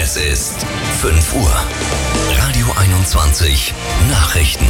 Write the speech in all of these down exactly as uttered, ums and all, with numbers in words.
Es ist fünf Uhr. Radio einundzwanzig Nachrichten.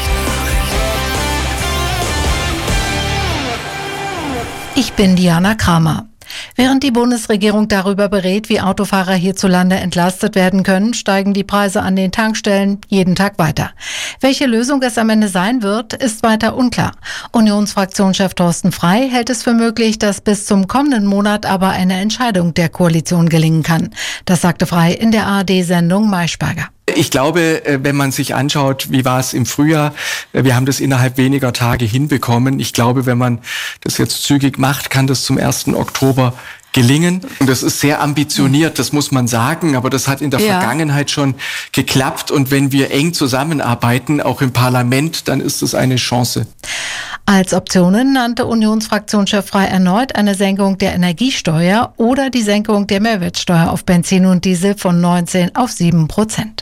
Ich bin Diana Kramer. Während die Bundesregierung darüber berät, wie Autofahrer hierzulande entlastet werden können, steigen die Preise an den Tankstellen jeden Tag weiter. Welche Lösung es am Ende sein wird, ist weiter unklar. Unionsfraktionschef Thorsten Frey hält es für möglich, dass bis zum kommenden Monat aber eine Entscheidung der Koalition gelingen kann. Das sagte Frey in der A R D-Sendung Maischberger. Ich glaube, wenn man sich anschaut, wie war es im Frühjahr, wir haben das innerhalb weniger Tage hinbekommen. Ich glaube, wenn man das jetzt zügig macht, kann das zum ersten Oktober gelingen. Und das ist sehr ambitioniert, das muss man sagen, aber das hat in der ja. Vergangenheit schon geklappt. Und wenn wir eng zusammenarbeiten, auch im Parlament, dann ist es eine Chance. Als Optionen nannte Unionsfraktionschef Frey erneut eine Senkung der Energiesteuer oder die Senkung der Mehrwertsteuer auf Benzin und Diesel von neunzehn auf sieben Prozent.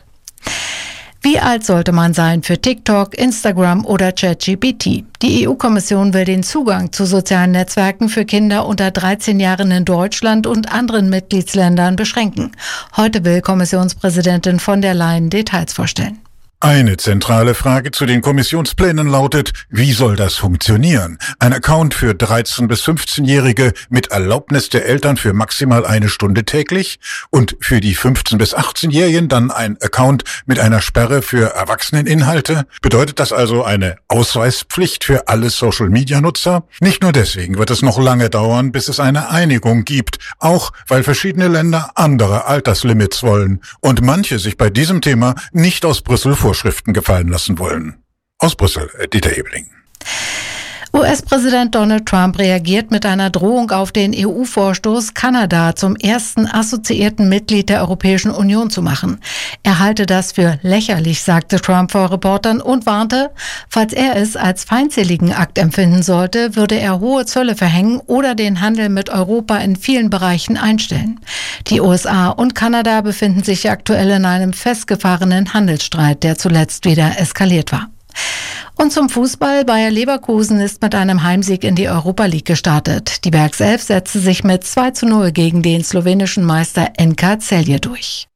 Wie alt sollte man sein für TikTok, Instagram oder ChatGPT? Die E U-Kommission will den Zugang zu sozialen Netzwerken für Kinder unter dreizehn Jahren in Deutschland und anderen Mitgliedsländern beschränken. Heute will Kommissionspräsidentin von der Leyen Details vorstellen. Eine zentrale Frage zu den Kommissionsplänen lautet, wie soll das funktionieren? Ein Account für dreizehn- bis fünfzehnjährige mit Erlaubnis der Eltern für maximal eine Stunde täglich und für die fünfzehn- bis achtzehnjährigen dann ein Account mit einer Sperre für Erwachseneninhalte? Bedeutet das also eine Ausweispflicht für alle Social-Media-Nutzer? Nicht nur deswegen wird es noch lange dauern, bis es eine Einigung gibt, auch weil verschiedene Länder andere Alterslimits wollen und manche sich bei diesem Thema nicht aus Brüssel Vorschriften gefallen lassen wollen. Aus Brüssel, Dieter Ebeling. U S-Präsident Donald Trump reagiert mit einer Drohung auf den E U-Vorstoß, Kanada zum ersten assoziierten Mitglied der Europäischen Union zu machen. Er halte das für lächerlich, sagte Trump vor Reportern und warnte, falls er es als feindseligen Akt empfinden sollte, würde er hohe Zölle verhängen oder den Handel mit Europa in vielen Bereichen einstellen. Die U S A und Kanada befinden sich aktuell in einem festgefahrenen Handelsstreit, der zuletzt wieder eskaliert war. Und zum Fußball. Bayer Leverkusen ist mit einem Heimsieg in die Europa League gestartet. Die Werkself setzte sich mit zwei zu null gegen den slowenischen Meister N K Celje durch.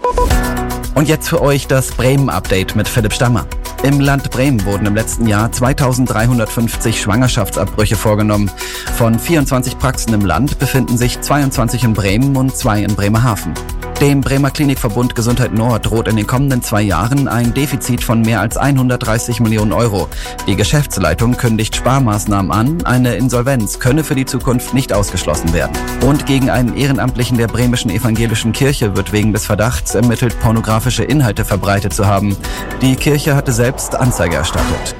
Und jetzt für euch das Bremen-Update mit Philipp Stammer. Im Land Bremen wurden im letzten Jahr zweitausenddreihundertfünfzig Schwangerschaftsabbrüche vorgenommen. Von vierundzwanzig Praxen im Land befinden sich zweiundzwanzig in Bremen und zwei in Bremerhaven. Dem Bremer Klinikverbund Gesundheit Nord droht in den kommenden zwei Jahren ein Defizit von mehr als hundertdreißig Millionen Euro. Die Geschäftsleitung kündigt Sparmaßnahmen an. Eine Insolvenz könne für die Zukunft nicht ausgeschlossen werden. Und gegen einen Ehrenamtlichen der bremischen evangelischen Kirche wird wegen des Verdachts ermittelt, pornografische Inhalte verbreitet zu haben. Die Kirche hatte selbst Anzeige erstattet.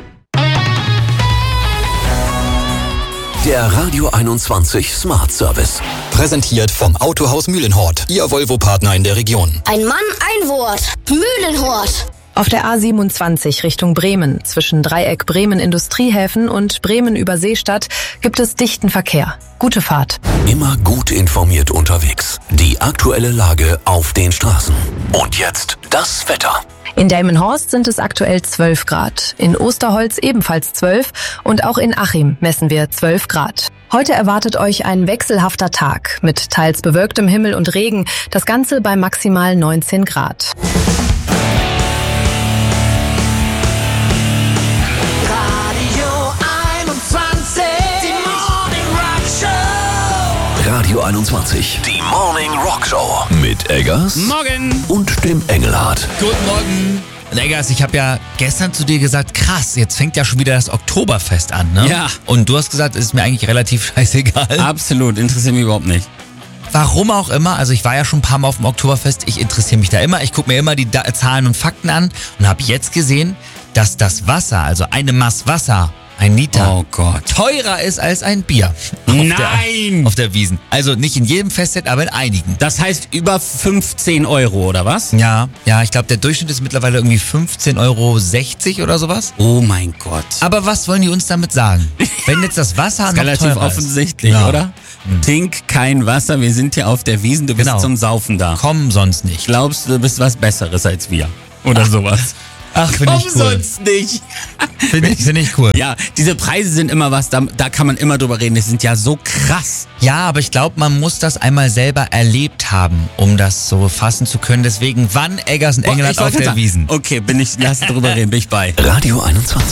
Der Radio einundzwanzig Smart Service. Präsentiert vom Autohaus Mühlenhort, Ihr Volvo-Partner in der Region. Ein Mann, ein Wort. Mühlenhort. Auf der A siebenundzwanzig Richtung Bremen, zwischen Dreieck Bremen Industriehäfen und Bremen Überseestadt, gibt es dichten Verkehr. Gute Fahrt. Immer gut informiert unterwegs. Die aktuelle Lage auf den Straßen. Und jetzt das Wetter. In Delmenhorst sind es aktuell zwölf Grad, in Osterholz ebenfalls zwölf und auch in Achim messen wir zwölf Grad. Heute erwartet euch ein wechselhafter Tag mit teils bewölktem Himmel und Regen, das Ganze bei maximal neunzehn Grad. Radio einundzwanzig, die Morning Rock Show mit Eggers Morgen und dem Engelhardt. Guten Morgen. Eggers, ich habe ja gestern zu dir gesagt, krass, jetzt fängt ja schon wieder das Oktoberfest an, ne? Ja. Und du hast gesagt, es ist mir eigentlich relativ scheißegal. Absolut, interessiert mich überhaupt nicht. Warum auch immer, also ich war ja schon ein paar Mal auf dem Oktoberfest, ich interessiere mich da immer, ich gucke mir immer die da- Zahlen und Fakten an und habe jetzt gesehen, dass das Wasser, also eine Maß Wasser, ein Liter, oh Gott, teurer ist als ein Bier. Auf Nein! Der, auf der Wiesn. Also nicht in jedem Festset, aber in einigen. Das heißt über fünfzehn Euro, oder was? Ja, ja, ich glaube, der Durchschnitt ist mittlerweile irgendwie fünfzehn Euro sechzig oder sowas. Oh mein Gott. Aber was wollen die uns damit sagen? Wenn jetzt das Wasser das noch relativ teurer offensichtlich, ist. Ja. Oder? Hm. Trink kein Wasser, wir sind hier auf der Wiesn, du bist genau. zum Saufen da. Komm sonst nicht. Glaubst du, du bist was Besseres als wir? Oder Ach. sowas. Ach, finde ich Warum cool. sonst nicht? Finde ich, find ich cool. Ja, diese Preise sind immer was, da, da kann man immer drüber reden. Die sind ja so krass. Ja, aber ich glaube, man muss das einmal selber erlebt haben, um das so fassen zu können. Deswegen, wann Eggers und Engelhardt Boah, ich auf wollte der sagen, Wiesn? Okay, bin ich, lass drüber reden, bin ich bei. Radio einundzwanzig.